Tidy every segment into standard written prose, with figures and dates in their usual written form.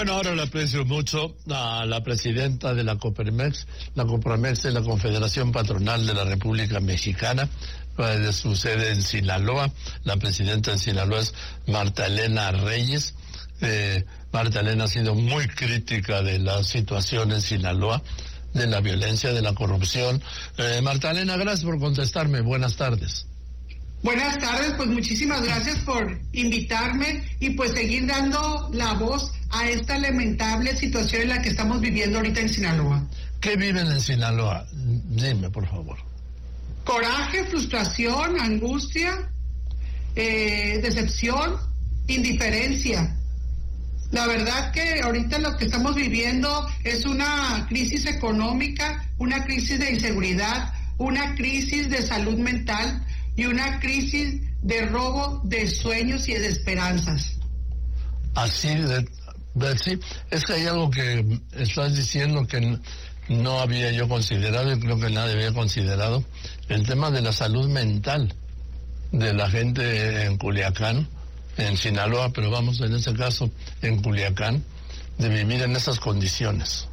Bueno, ahora le aprecio mucho a la presidenta de la Coparmex. La Coparmex es la Confederación Patronal de la República Mexicana, de su sede en Sinaloa. La presidenta de Sinaloa es Marta Elena Reyes. Marta Elena ha sido muy crítica de la situación en Sinaloa, de la violencia, de la corrupción. Marta Elena, gracias por contestarme. Buenas tardes. Buenas tardes, pues muchísimas gracias por invitarme y pues seguir dando la voz a esta lamentable situación en la que estamos viviendo ahorita en Sinaloa. ¿Qué viven en Sinaloa? Dime, por favor. Coraje, frustración, angustia, decepción, indiferencia. La verdad que ahorita lo que estamos viviendo es una crisis económica, una crisis de inseguridad, una crisis de salud mental y una crisis de robo de sueños y de esperanzas. Así, sí, es que hay algo que estás diciendo que no había yo considerado y creo que nadie había considerado, el tema de la salud mental de la gente en Culiacán, en Sinaloa, pero vamos, en ese caso, en Culiacán, de vivir en esas condiciones.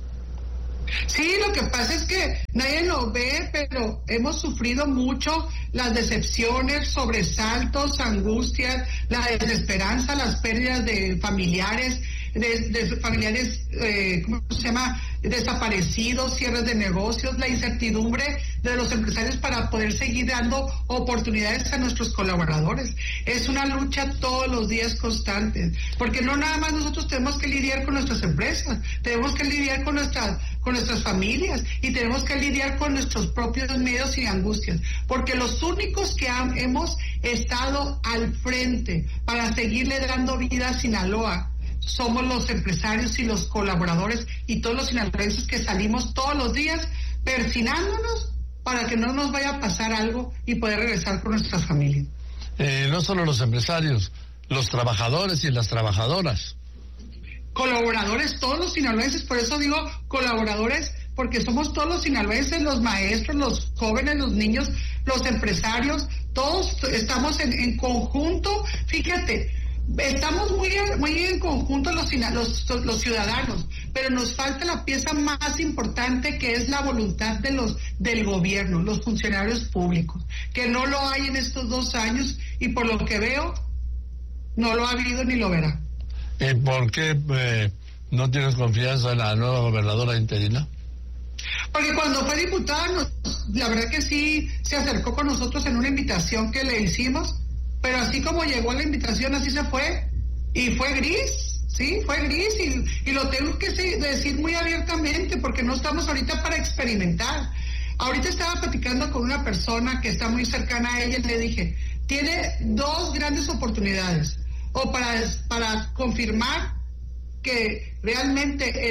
Sí, lo que pasa es que nadie lo ve, pero hemos sufrido mucho las decepciones, sobresaltos, angustias, la desesperanza, las pérdidas de familiares, de familiares, ¿cómo se llama?, desaparecidos, cierres de negocios, la incertidumbre de los empresarios para poder seguir dando oportunidades a nuestros colaboradores. Es una lucha todos los días constante, porque no nada más nosotros tenemos que lidiar con nuestras empresas, tenemos que lidiar con nuestras familias y tenemos que lidiar con nuestros propios miedos y angustias, porque los únicos que hemos estado al frente para seguirle dando vida a Sinaloa somos los empresarios y los colaboradores y todos los sinaloenses que salimos todos los días persinándonos para que no nos vaya a pasar algo y poder regresar con nuestras familias. No solo los empresarios, los trabajadores y las trabajadoras. Colaboradores, todos los sinaloenses, por eso digo colaboradores, porque somos todos los sinaloenses, los maestros, los jóvenes, los niños, los empresarios, todos estamos en conjunto. Fíjate, estamos muy en conjunto los ciudadanos, pero nos falta la pieza más importante, que es la voluntad del gobierno, los funcionarios públicos, que no lo hay en estos 2 años y por lo que veo no lo ha habido ni lo verá. ¿Y por qué no tienes confianza en la nueva gobernadora interina? Porque cuando fue diputada, la verdad que sí se acercó con nosotros en una invitación que le hicimos, pero así como llegó la invitación, así se fue, y fue gris, sí, fue gris, y lo tengo que decir muy abiertamente, porque no estamos ahorita para experimentar. Ahorita estaba platicando con una persona que está muy cercana a ella y le dije, tiene 2 grandes oportunidades, o para confirmar que realmente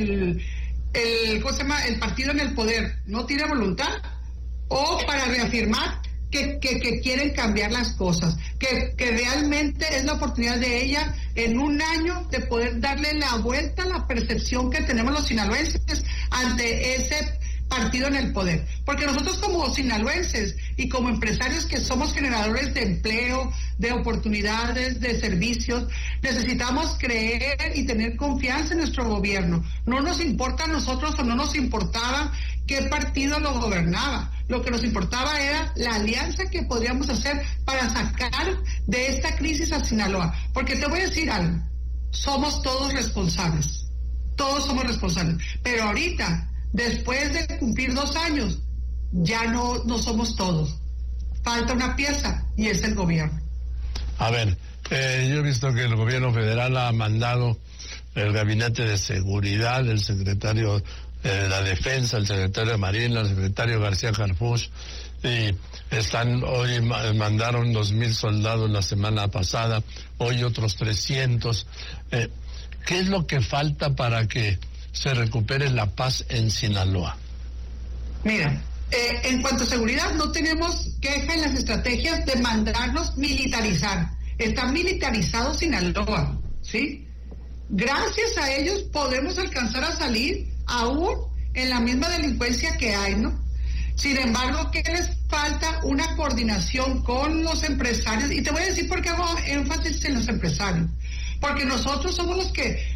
¿cómo se llama?, el partido en el poder no tiene voluntad, o para reafirmar que quieren cambiar las cosas, que realmente es la oportunidad de ella en 1 año de poder darle la vuelta a la percepción que tenemos los sinaloenses ante ese partido en el poder, porque nosotros como sinaloenses y como empresarios que somos generadores de empleo, de oportunidades, de servicios, necesitamos creer y tener confianza en nuestro gobierno. No nos importa a nosotros, o no nos importaba qué partido lo gobernaba, lo que nos importaba era la alianza que podríamos hacer para sacar de esta crisis a Sinaloa, porque te voy a decir algo, somos todos responsables, pero ahorita, después de cumplir 2 años, ya no somos todos. Falta una pieza y es el gobierno. A ver, yo he visto que el gobierno federal ha mandado el gabinete de seguridad, el secretario de la defensa, el secretario de Marina, el secretario García Harfuch, y hoy mandaron 2,000 soldados la semana pasada, hoy otros 300. ¿Qué es lo que falta para que se recupere la paz en Sinaloa? Mira, en cuanto a seguridad, no tenemos queja en las estrategias de mandarnos militarizar. Está militarizado Sinaloa, ¿sí? Gracias a ellos podemos alcanzar a salir aún en la misma delincuencia que hay, ¿no? Sin embargo, ¿qué les falta? Una coordinación con los empresarios. Y te voy a decir por qué hago énfasis en los empresarios. Porque nosotros somos los que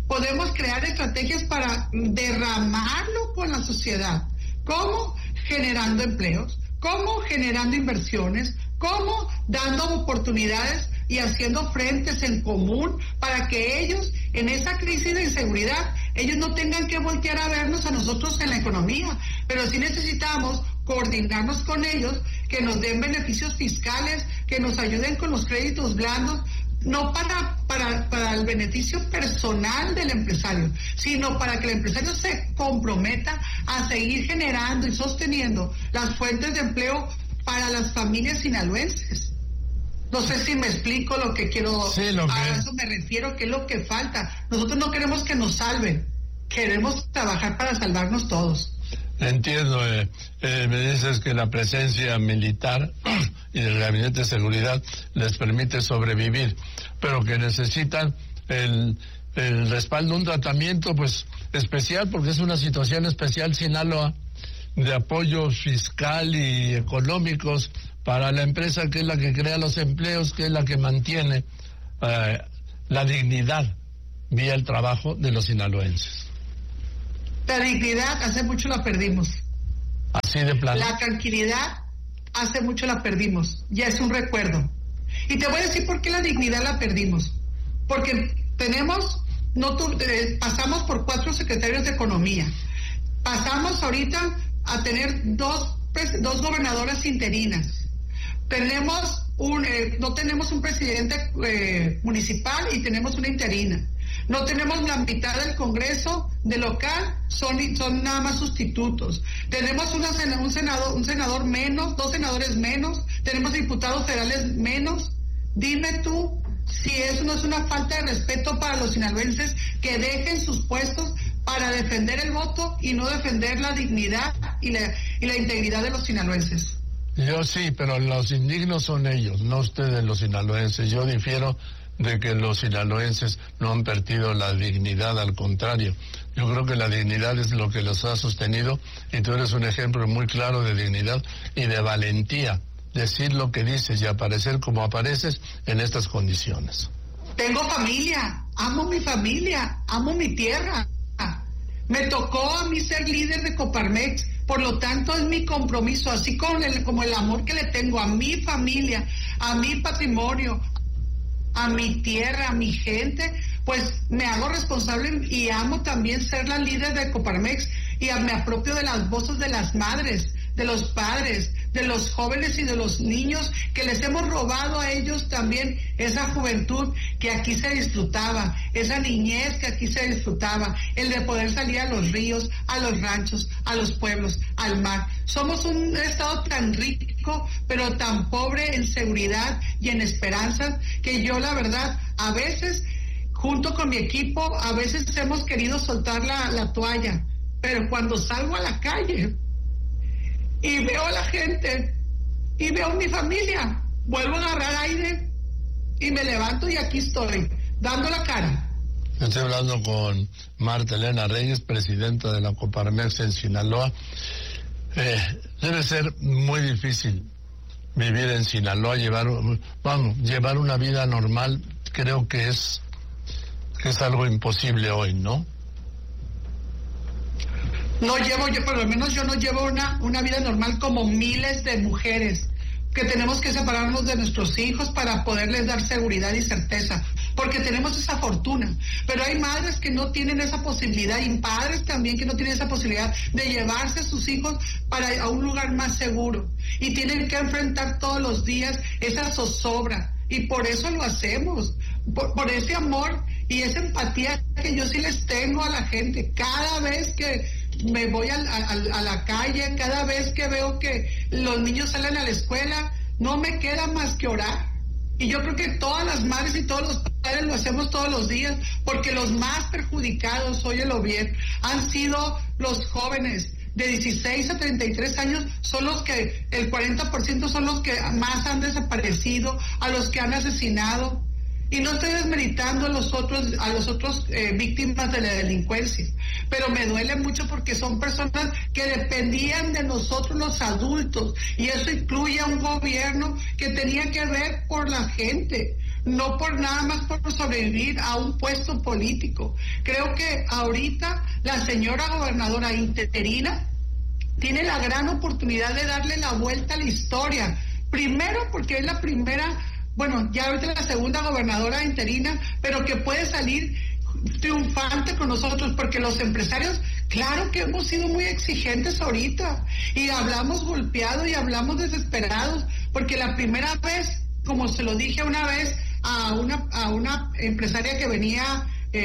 podemos crear estrategias para derramarlo con la sociedad. ¿Cómo? Generando empleos. ¿Cómo? Generando inversiones. ¿Cómo? Dando oportunidades y haciendo frentes en común para que ellos, en esa crisis de inseguridad, ellos no tengan que voltear a vernos a nosotros en la economía. Pero sí necesitamos coordinarnos con ellos, que nos den beneficios fiscales, que nos ayuden con los créditos blandos, no para el beneficio personal del empresario, sino para que el empresario se comprometa a seguir generando y sosteniendo las fuentes de empleo para las familias sinaloenses. No sé si me explico lo que quiero. Sí, a eso me refiero, que es lo que falta. Nosotros no queremos que nos salven, queremos trabajar para salvarnos todos. Entiendo, me dices que la presencia militar y del Gabinete de Seguridad les permite sobrevivir, pero que necesitan el respaldo, un tratamiento pues especial, porque es una situación especial, Sinaloa, de apoyo fiscal y económicos para la empresa, que es la que crea los empleos, que es la que mantiene la dignidad vía el trabajo de los sinaloenses. La dignidad hace mucho la perdimos. Así de plano. La tranquilidad hace mucho la perdimos. Ya es un recuerdo. Y te voy a decir por qué la dignidad la perdimos. Porque pasamos por 4 secretarios de Economía. Pasamos ahorita a tener dos gobernadoras interinas. No tenemos un presidente municipal y tenemos una interina. No tenemos la mitad del Congreso de local, son nada más sustitutos. Tenemos un senador menos, 2 senadores menos, tenemos diputados federales menos. Dime tú si eso no es una falta de respeto para los sinaloenses, que dejen sus puestos para defender el voto y no defender la dignidad y la integridad de los sinaloenses. Yo sí, pero los indignos son ellos, no ustedes los sinaloenses. Yo difiero de que los sinaloenses no han perdido la dignidad, al contrario. Yo creo que la dignidad es lo que los ha sostenido, y tú eres un ejemplo muy claro de dignidad y de valentía, decir lo que dices y aparecer como apareces en estas condiciones. Tengo familia, amo mi familia, amo mi tierra. Me tocó a mí ser líder de Coparmex, por lo tanto es mi compromiso, así como el amor que le tengo a mi familia, a mi patrimonio, a mi tierra, a mi gente, pues me hago responsable y amo también ser la líder de Coparmex, y me apropio de las voces de las madres, de los padres, de los jóvenes y de los niños, que les hemos robado a ellos también esa juventud que aquí se disfrutaba, esa niñez que aquí se disfrutaba, el de poder salir a los ríos, a los ranchos, a los pueblos, al mar. Somos un estado tan rico, pero tan pobre en seguridad y en esperanza, que yo la verdad, a veces, junto con mi equipo, a veces hemos querido soltar la toalla, pero cuando salgo a la calle y veo a la gente y veo a mi familia, vuelvo a agarrar aire y me levanto, y aquí estoy, dando la cara. Estoy hablando con Marta Elena Reyes, presidenta de la Coparmex en Sinaloa. Debe ser muy difícil vivir en Sinaloa, llevar una vida normal. Creo que es algo imposible hoy, ¿no? Por lo menos yo no llevo una vida normal como miles de mujeres, que tenemos que separarnos de nuestros hijos para poderles dar seguridad y certeza, porque tenemos esa fortuna. Pero hay madres que no tienen esa posibilidad, y padres también que no tienen esa posibilidad de llevarse a sus hijos a un lugar más seguro, y tienen que enfrentar todos los días esa zozobra, y por eso lo hacemos, por ese amor y esa empatía que yo sí les tengo a la gente. Cada vez que me voy a la calle, cada vez que veo que los niños salen a la escuela, no me queda más que orar. Y yo creo que todas las madres y todos los padres lo hacemos todos los días, porque los más perjudicados, óyelo bien, han sido los jóvenes de 16 a 33 años, son los que, el 40% son los que más han desaparecido, a los que han asesinado. Y no estoy desmeritando a los otros víctimas de la delincuencia, pero me duele mucho porque son personas que dependían de nosotros los adultos, y eso incluye a un gobierno que tenía que ver por la gente, no por nada más por sobrevivir a un puesto político. Creo que ahorita la señora gobernadora interina tiene la gran oportunidad de darle la vuelta a la historia. Primero porque es la primera, bueno, ya ahorita la segunda gobernadora interina, pero que puede salir triunfante con nosotros, porque los empresarios, claro que hemos sido muy exigentes ahorita y hablamos golpeados y hablamos desesperados, porque la primera vez, como se lo dije una vez a una empresaria que venía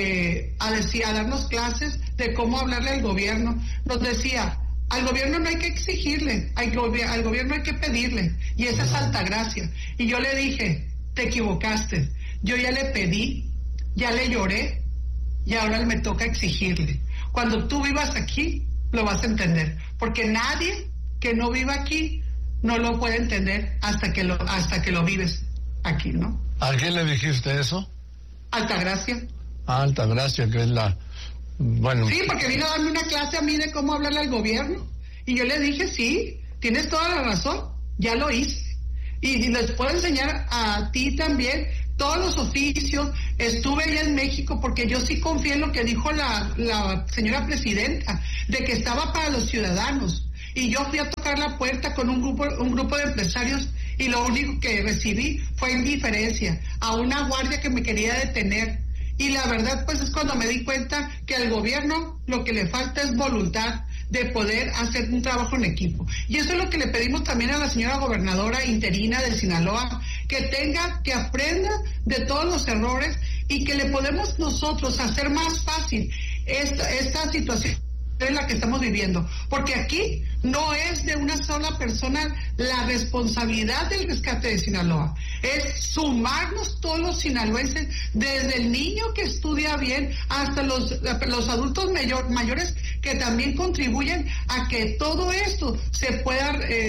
a darnos clases de cómo hablarle al gobierno, nos decía: al gobierno no hay que exigirle, al gobierno hay que pedirle, y esa es Altagracia. Y yo le dije: te equivocaste, yo ya le pedí, ya le lloré, y ahora me toca exigirle. Cuando tú vivas aquí, lo vas a entender, porque nadie que no viva aquí no lo puede entender hasta que lo vives aquí, ¿no? ¿A quién le dijiste eso? Altagracia. Altagracia, que es la... Bueno... Sí, porque vino a darme una clase a mí de cómo hablarle al gobierno. Y yo le dije: sí, tienes toda la razón, ya lo hice. Y les puedo enseñar a ti también todos los oficios. Estuve allá en México porque yo sí confío en lo que dijo la señora presidenta, de que estaba para los ciudadanos. Y yo fui a tocar la puerta con un grupo de empresarios, y lo único que recibí fue indiferencia a una guardia que me quería detener. Y la verdad, pues, es cuando me di cuenta que al gobierno lo que le falta es voluntad de poder hacer un trabajo en equipo. Y eso es lo que le pedimos también a la señora gobernadora interina de Sinaloa, que aprenda de todos los errores y que le podemos nosotros hacer más fácil esta situación en la que estamos viviendo, porque aquí no es de una sola persona la responsabilidad del rescate de Sinaloa, es sumarnos todos los sinaloenses, desde el niño que estudia bien hasta los adultos mayores que también contribuyen a que todo esto se pueda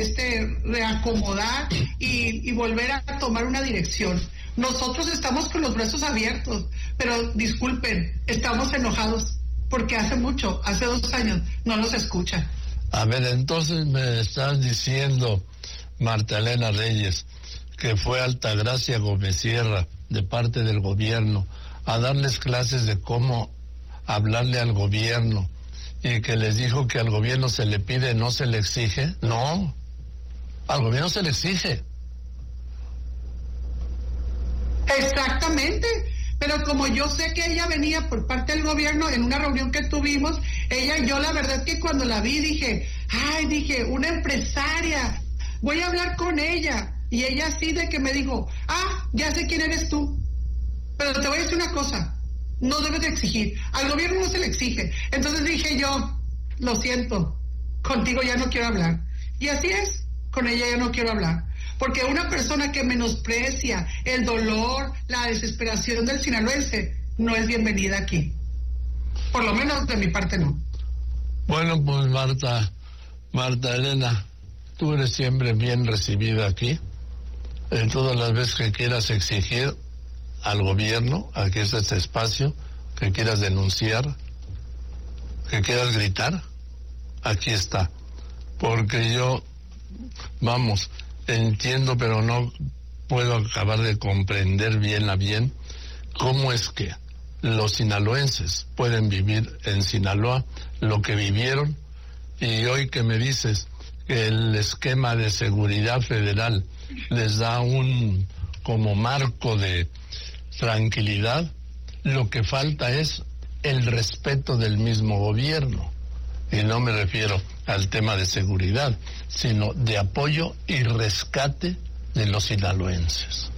reacomodar y volver a tomar una dirección. Nosotros estamos con los brazos abiertos, pero disculpen, estamos enojados, porque hace 2 años, no nos escuchan. A ver, entonces me estás diciendo, Marta Elena Reyes, que fue Altagracia Gómez Sierra, de parte del gobierno, a darles clases de cómo hablarle al gobierno, y que les dijo que al gobierno se le pide, no se le exige. No, al gobierno se le exige. Exactamente. Pero como yo sé que ella venía por parte del gobierno en una reunión que tuvimos, yo la verdad que cuando la vi dije, una empresaria, voy a hablar con ella. Y ella así de que me dijo: ya sé quién eres tú, pero te voy a decir una cosa, no debes de exigir, al gobierno no se le exige. Entonces dije yo: lo siento, contigo ya no quiero hablar. Y así es, con ella ya no quiero hablar. Porque una persona que menosprecia el dolor, la desesperación del sinaloense, no es bienvenida aquí. Por lo menos de mi parte no. Bueno, pues Marta Elena, tú eres siempre bien recibida aquí. Todas las veces que quieras exigir al gobierno, aquí es este espacio, que quieras denunciar, que quieras gritar, aquí está. Porque yo, entiendo, pero no puedo acabar de comprender bien cómo es que los sinaloenses pueden vivir en Sinaloa lo que vivieron, y hoy que me dices que el esquema de seguridad federal les da un como marco de tranquilidad, lo que falta es el respeto del mismo gobierno. Y no me refiero al tema de seguridad, sino de apoyo y rescate de los sinaloenses.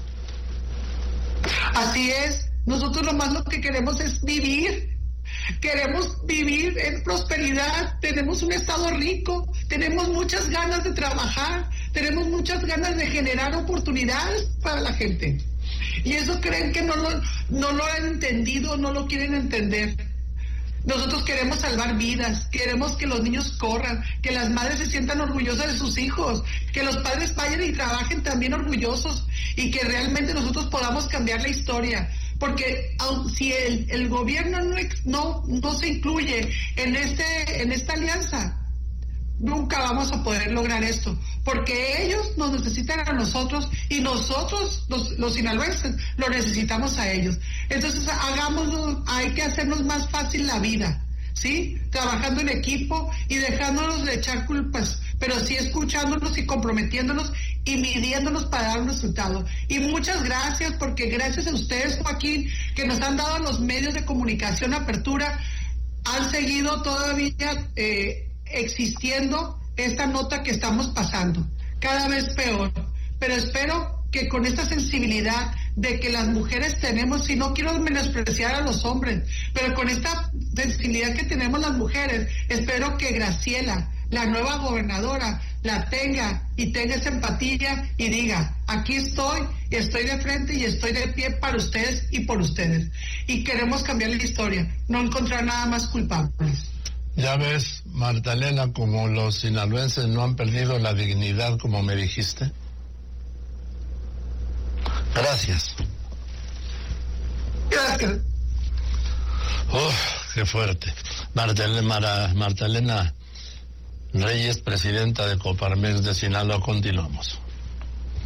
Así es, nosotros lo que queremos es vivir. Queremos vivir en prosperidad, tenemos un estado rico, tenemos muchas ganas de trabajar, tenemos muchas ganas de generar oportunidades para la gente. Y eso creen que no lo han entendido, no lo quieren entender. Nosotros queremos salvar vidas, queremos que los niños corran, que las madres se sientan orgullosas de sus hijos, que los padres vayan y trabajen también orgullosos, y que realmente nosotros podamos cambiar la historia. Porque si el gobierno no se incluye en esta alianza, nunca vamos a poder lograr esto, porque ellos nos necesitan a nosotros y nosotros, los sinaloenses, lo necesitamos a ellos. Entonces, hagámoslo, hay que hacernos más fácil la vida, ¿sí? Trabajando en equipo y dejándonos de echar culpas, pero sí escuchándonos y comprometiéndonos y midiéndonos para dar un resultado. Y muchas gracias, porque gracias a ustedes, Joaquín, que nos han dado los medios de comunicación apertura, han seguido todavía existiendo esta nota que estamos pasando, cada vez peor. Pero espero que con esta sensibilidad de que las mujeres tenemos, y no quiero menospreciar a los hombres, pero con esta sensibilidad que tenemos las mujeres, espero que Graciela, la nueva gobernadora, la tenga y tenga esa empatía y diga, aquí estoy de frente y estoy de pie para ustedes y por ustedes. Y queremos cambiar la historia, no encontrar nada más culpables. Ya ves, Marta Elena, como los sinaloenses no han perdido la dignidad, como me dijiste. Gracias. Gracias. Qué fuerte. Marta Elena Reyes, presidenta de Coparmex de Sinaloa. Continuamos.